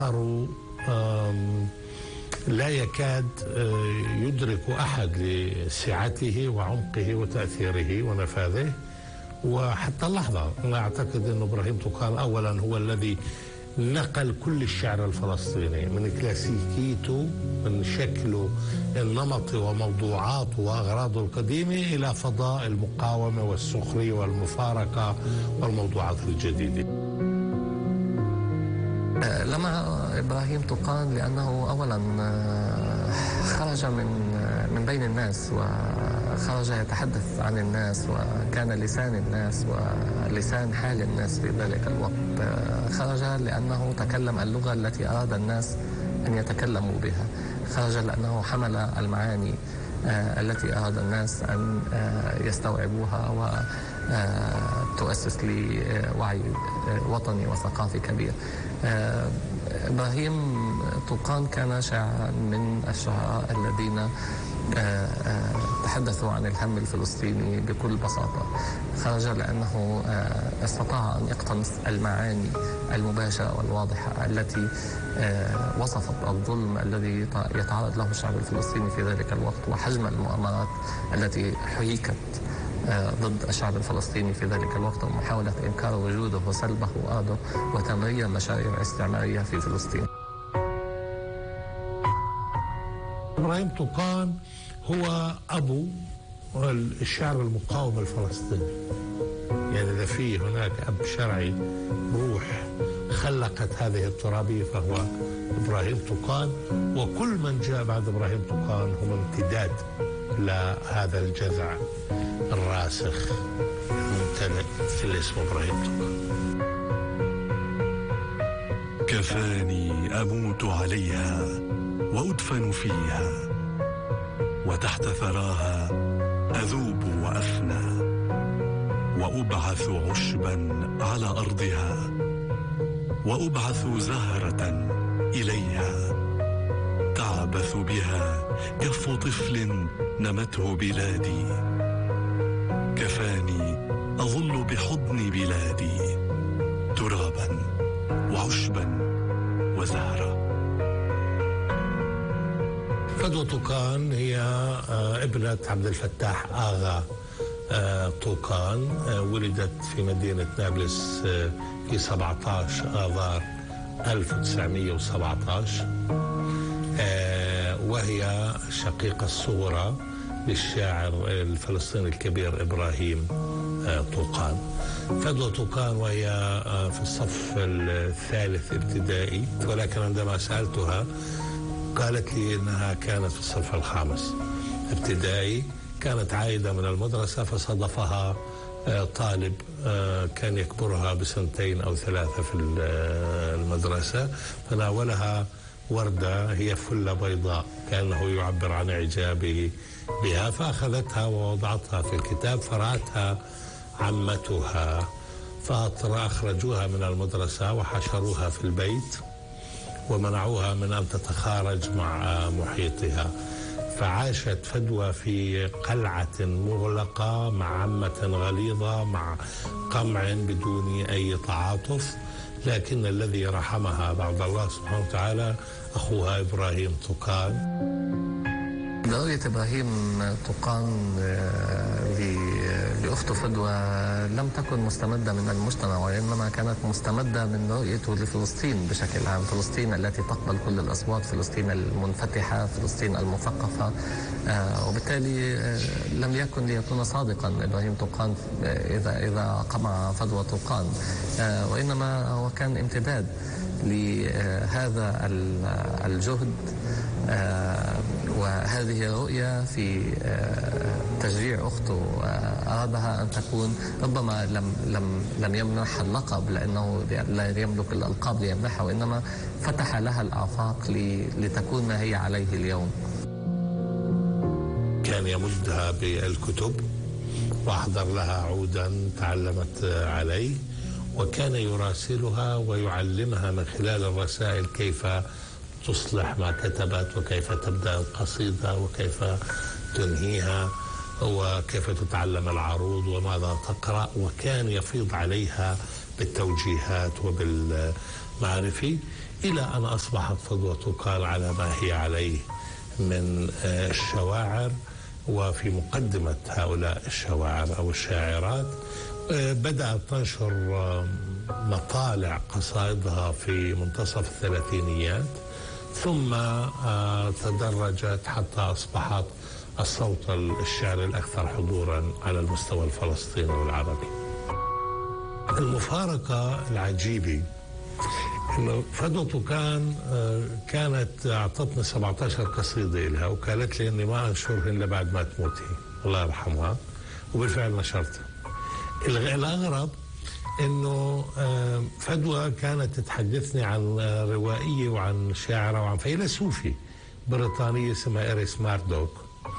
لا يكاد يدرك أحد لسعته وعمقه وتأثيره ونفاذه. وحتى اللحظة أنا أعتقد أن إبراهيم طوقان أولا هو الذي نقل كل الشعر الفلسطيني من كلاسيكيته، من شكله النمطي وموضوعاته وأغراضه القديمة إلى فضاء المقاومة والسخرية والمفارقة والموضوعات الجديدة. لمع إبراهيم طوقان لأنه أولا خرج من بين الناس وخرج يتحدث عن الناس، وكان لسان الناس ولسان حال الناس في ذلك الوقت. خرج لأنه تكلم اللغة التي أراد الناس أن يتكلموا بها، خرج لأنه حمل المعاني التي أراد الناس أن يستوعبوها وتؤسس لوعي وطني وثقافي كبير. إبراهيم طوقان كان شاعرا من الشعراء الذين تحدثوا عن الهم الفلسطيني بكل بساطة. خرج لأنه استطاع أن يقتنص المعاني المباشرة والواضحة التي وصفت الظلم الذي يتعرض له الشعب الفلسطيني في ذلك الوقت، وحجم المؤامرات التي حيكت ضد الشعب الفلسطيني في ذلك الوقت، ومحاولة إنكار وجوده وسلبه وأرضه وتمرير مشاريع استعمارية في فلسطين. إبراهيم طوقان هو أبو الشعر المقاوم الفلسطيني. يعني إذا في هناك أب شرعي روح خلقت هذه الترابية فهو إبراهيم طوقان، وكل من جاء بعد إبراهيم طوقان هم امتداد لهذا الجذع الراسخ الممتلئ في الاسم إبراهيم طوقان. كفاني أموت عليها وأدفن فيها، وتحت ثراها أذوب وأفنى، وأبعث عشبا على أرضها، وأبعث زهرة إليها، تعبث بها كف طفل نمته بلادي. كفاني أظل بحضن بلادي، ترابا وعشبا وزهرة. فدوى طوقان هي ابنة عبد الفتاح آغا طوقان. ولدت في مدينة نابلس في 17 آذار 1917، وهي شقيقة الصغرى للشاعر الفلسطيني الكبير إبراهيم طوقان. فدوى طوقان وهي في الصف الثالث ابتدائي، ولكن عندما سألتها قالت لي إنها كانت في الصف الخامس ابتدائي. كانت عائدة من المدرسة فصادفها طالب كان يكبرها بسنتين أو ثلاثة في المدرسة، فناولها وردة هي فلة بيضاء كأنه يعبر عن إعجابه بها، فأخذتها ووضعتها في الكتاب، فرأتها عمتها فأخرجوها من المدرسة وحشروها في البيت ومنعوها من أن تتخارج مع محيطها. فعاشت فدوى في قلعة مغلقة مع عمة غليظة مع قمع بدون أي تعاطف، لكن الذي رحمها بعد الله سبحانه وتعالى أخوها إبراهيم طوقان. رؤية إبراهيم طوقان لأخته فدوى لم تكن مستمدة من المجتمع، وإنما كانت مستمدة من رؤيته لفلسطين بشكل عام، فلسطين التي تقبل كل الأصوات، فلسطين المنفتحة، فلسطين المثقفة. وبالتالي لم يكن ليكون صادقا إبراهيم طوقان إذا قمع فدوى طوقان، وإنما هو كان امتداد لهذا الجهد وهذه الرؤية في تشجيع أخته. أرادها أن تكون، ربما لم يمنحها اللقب لأنه لا يملك الألقاب ليمنحها، وإنما فتح لها الآفاق لتكون ما هي عليه اليوم. كان يمدها بالكتب وأحضر لها عودا تعلمت عليه، وكان يراسلها ويعلمها من خلال الرسائل كيف تصلح ما كتبت، وكيف تبدأ القصيدة، وكيف تنهيها، وكيف تتعلم العروض وماذا تقرأ. وكان يفيض عليها بالتوجيهات وبالمعرفي. إلى أن أصبحت فضوى طوقان على ما هي عليه من الشواعر. وفي مقدمة هؤلاء الشواعر أو الشاعرات بدأت تنشر مطالع قصائدها في منتصف الثلاثينيات، ثم تدرجت حتى أصبحت الصوت الشعري الأكثر حضورا على المستوى الفلسطيني والعربي. المفارقة العجيبة إنه فضوى طوقان كانت أعطتني 17 قصيدة لها، وقالت لي إني ما أنشرهن إلا بعد ما تموت هي، الله يرحمها، وبالفعل نشرتها. الأغرب إنه فدوى كانت تتحدثني عن روائية وعن شاعرة وعن فيلسوفي بريطانية اسمها إيريس ماردوك،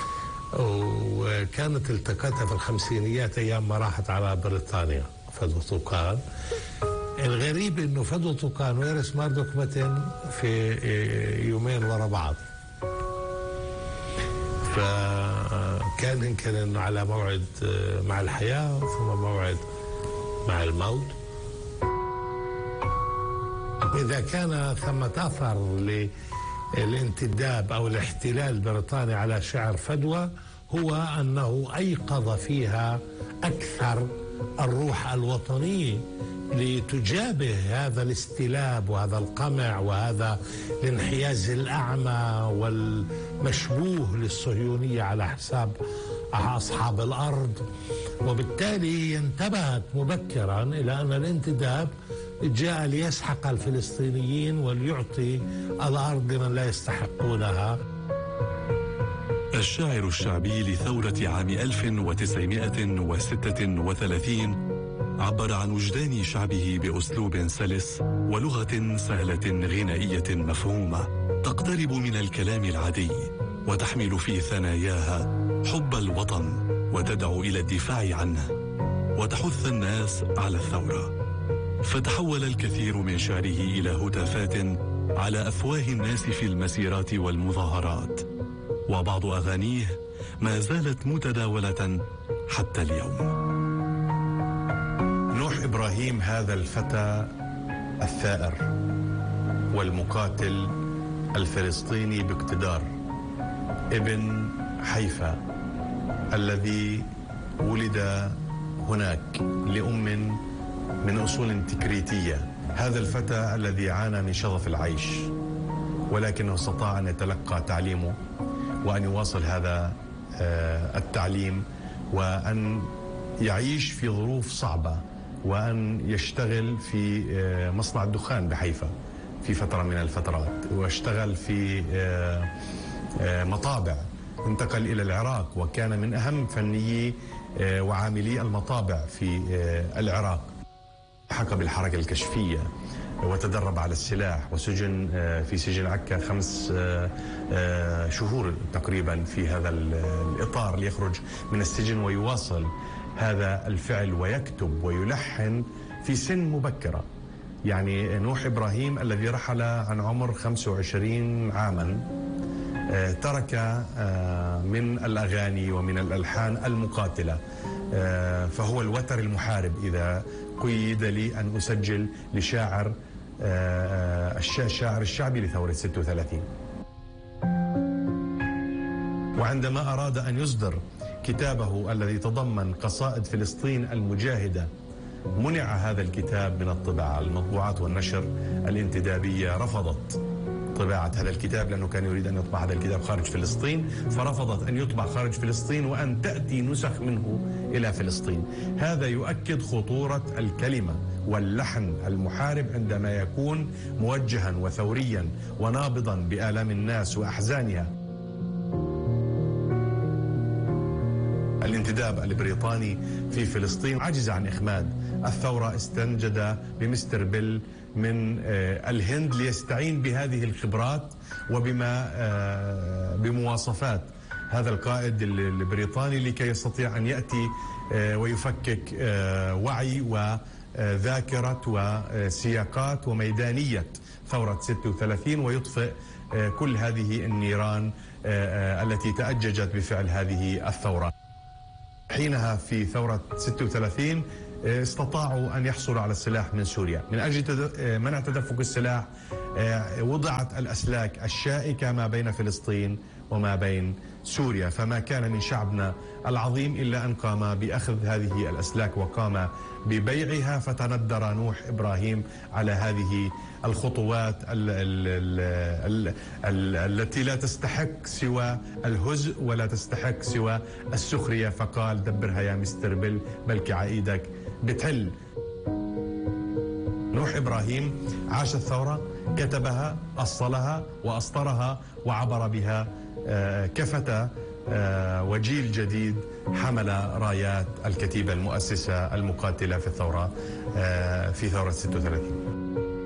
وكانت التقتها في الخمسينيات أيام ما راحت على بريطانيا فدوى طوقان. الغريب إنه فدوى طوقان وإيريس ماردوك متن في يومين ورا بعض، فكان يمكن إنه على موعد مع الحياة ثم موعد مع الموت. إذا كان ثمة أثر للانتداب أو الاحتلال البريطاني على شعر فدوى، هو أنه أيقظ فيها أكثر الروح الوطنية لتجابه هذا الاستلاب وهذا القمع وهذا الانحياز الأعمى والمشبوه للصهيونية على حساب أصحاب الأرض. وبالتالي انتبهت مبكرا إلى أن الانتداب جاء ليسحق الفلسطينيين وليعطي الأرض لمن لا يستحقونها. الشاعر الشعبي لثورة عام 1936 عبر عن وجدان شعبه بأسلوب سلس ولغة سهلة غنائية مفهومة تقترب من الكلام العادي، وتحمل في ثناياها حب الوطن وتدعو إلى الدفاع عنه وتحث الناس على الثورة. فتحول الكثير من شعره إلى هتافات على أفواه الناس في المسيرات والمظاهرات، وبعض أغانيه ما زالت متداولة حتى اليوم. نوح إبراهيم هذا الفتى الثائر والمقاتل الفلسطيني باقتدار، ابن حيفا الذي ولد هناك لأم من أصول تكريتية، هذا الفتى الذي عانى من شظف العيش ولكنه استطاع أن يتلقى تعليمه وأن يواصل هذا التعليم وأن يعيش في ظروف صعبة وأن يشتغل في مصنع الدخان بحيفا في فترة من الفترات، واشتغل في مطابع، انتقل إلى العراق وكان من أهم فنيي وعاملي المطابع في العراق. حق بالحركة الكشفية وتدرب على السلاح وسجن في سجن عكا 5 شهور تقريبا في هذا الإطار ليخرج من السجن ويواصل هذا الفعل ويكتب ويلحن في سن مبكرة. يعني نوح إبراهيم الذي رحل عن عمر 25 عاما ترك من الأغاني ومن الألحان المقاتلة، فهو الوتر المحارب إذا قيد لي أن أسجل لشاعر الشاعر الشعبي لثورة 36. وعندما أراد أن يصدر كتابه الذي تضمن قصائد فلسطين المجاهدة منع هذا الكتاب من الطباعة. المطبوعات والنشر الانتدابية رفضت طباعة هذا الكتاب لأنه كان يريد أن يطبع هذا الكتاب خارج فلسطين، فرفضت أن يطبع خارج فلسطين وأن تأتي نسخ منه إلى فلسطين. هذا يؤكد خطورة الكلمة واللحن المحارب عندما يكون موجها وثوريا ونابضا بآلام الناس وأحزانها. الانتداب البريطاني في فلسطين عجز عن إخماد الثورة، استنجد بمستر بيل من الهند ليستعين بهذه الخبرات وبما بمواصفات هذا القائد البريطاني لكي يستطيع أن يأتي ويفكك وعي وذاكرة وسياقات وميدانية ثورة 36 ويطفئ كل هذه النيران التي تأججت بفعل هذه الثورة. حينها في ثورة 36 استطاعوا أن يحصلوا على السلاح من سوريا. من أجل منع تدفق السلاح وضعت الأسلاك الشائكة ما بين فلسطين وما بين سوريا، فما كان من شعبنا العظيم إلا أن قام بأخذ هذه الأسلاك وقام ببيعها، فتندر نوح إبراهيم على هذه الخطوات التي لا تستحق سوى الهزء ولا تستحق سوى السخرية، فقال دبرها يا مستر بل بلكي عايدك بتحل. نوح إبراهيم عاش الثورة، كتبها، أصلها وأسطرها وعبر بها كفتى وجيل جديد حمل رايات الكتيبة المؤسسة المقاتلة في الثورة في ثورة 36.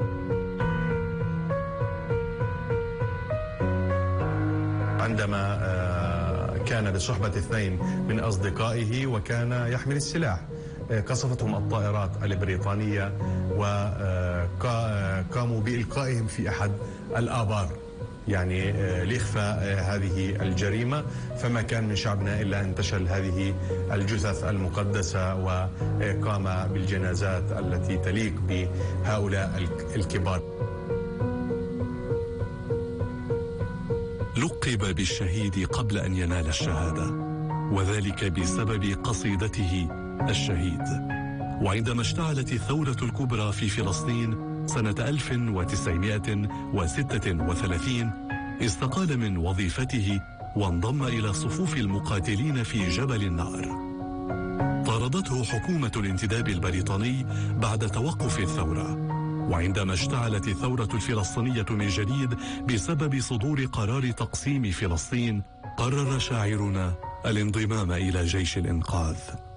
عندما كان بصحبة 2 من أصدقائه وكان يحمل السلاح، قصفتهم الطائرات البريطانية وقاموا بإلقائهم في أحد الآبار يعني لإخفاء هذه الجريمة، فما كان من شعبنا إلا أن تشل هذه الجثث المقدسة وقام بالجنازات التي تليق بهؤلاء الكبار. لقب بالشهيد قبل أن ينال الشهادة، وذلك بسبب قصيدته الشهيد. وعندما اشتعلت الثورة الكبرى في فلسطين سنة 1936 استقال من وظيفته وانضم إلى صفوف المقاتلين في جبل النار. طاردته حكومة الانتداب البريطاني بعد توقف الثورة، وعندما اشتعلت الثورة الفلسطينية من جديد بسبب صدور قرار تقسيم فلسطين، قرر شاعرنا الانضمام إلى جيش الإنقاذ.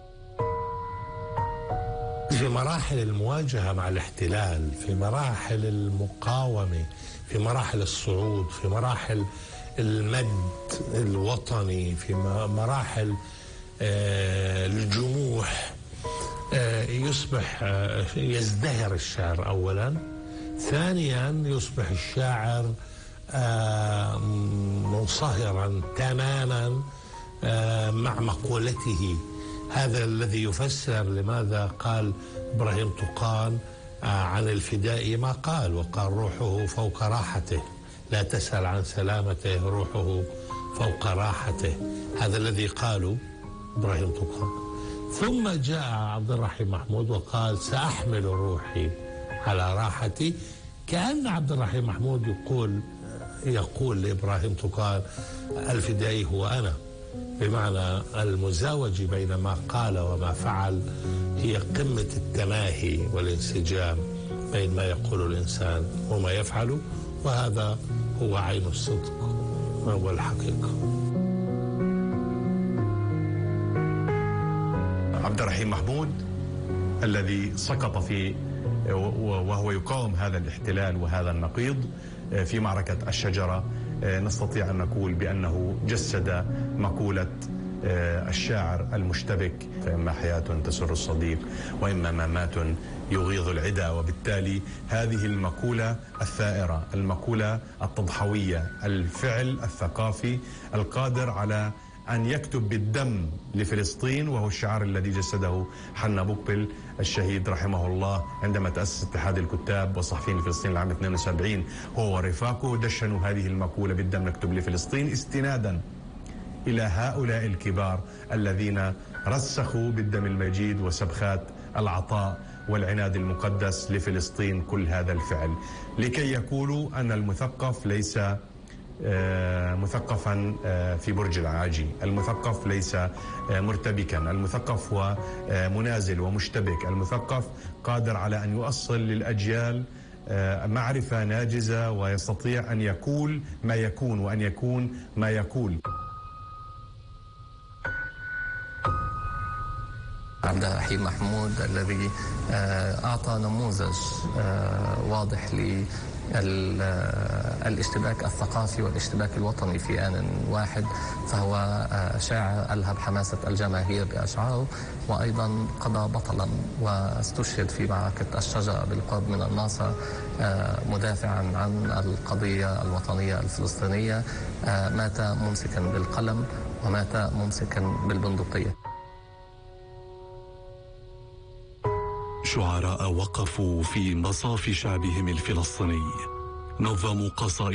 في مراحل المواجهة مع الاحتلال، في مراحل المقاومة، في مراحل الصعود، في مراحل المد الوطني، في مراحل الجموح، يزدهر الشاعر أولا، ثانيا يصبح الشاعر منصهرا تماما مع مقولته. هذا الذي يفسر لماذا قال إبراهيم طقان عن الفدائي ما قال، وقال روحه فوق راحته، لا تسأل عن سلامته، روحه فوق راحته. هذا الذي قاله إبراهيم طقان. ثم جاء عبد الرحيم محمود وقال سأحمل روحي على راحتي، كأن عبد الرحيم محمود يقول لإبراهيم طقان الفدائي هو أنا، بمعنى المزاوجة بين ما قال وما فعل هي قمة التماهي والانسجام بين ما يقول الإنسان وما يفعله، وهذا هو عين الصدق وهو الحقيقة. عبد الرحيم محمود الذي سقط وهو يقاوم هذا الاحتلال وهذا النقيض في معركة الشجرة، نستطيع أن نقول بأنه جسد مقولة الشاعر المشتبك: فإما حياة تسر الصديق وإما ممات يغيظ العدا. وبالتالي هذه المقولة الثائرة، المقولة التضحوية، الفعل الثقافي القادر على أن يكتب بالدم لفلسطين، وهو الشعار الذي جسده حنا بقبل الشهيد رحمه الله عندما تأسس اتحاد الكتاب والصحفيين الفلسطينيين العام 72. هو ورفاقه دشنوا هذه المقولة بالدم نكتب لفلسطين، استنادا إلى هؤلاء الكبار الذين رسخوا بالدم المجيد وسبخات العطاء والعناد المقدس لفلسطين كل هذا الفعل، لكي يقولوا أن المثقف ليس مثقفا في برج العاجي، المثقف ليس مرتبكا، المثقف هو منازل ومشتبك، المثقف قادر على أن يؤصل للأجيال معرفة ناجزة ويستطيع أن يقول ما يكون وأن يكون ما يقول. عبد الرحيم محمود الذي أعطى نموذج واضح للاشتباك الثقافي والاشتباك الوطني في آن واحد، فهو شاعر ألهب حماسة الجماهير بأشعاره، وأيضا قضى بطلا واستشهد في معركة الشجرة بالقرب من الناصرة مدافعا عن القضية الوطنية الفلسطينية. مات ممسكا بالقلم ومات ممسكا بالبندقية. شعراء وقفوا في مصاف شعبهم الفلسطيني، نظموا قصائد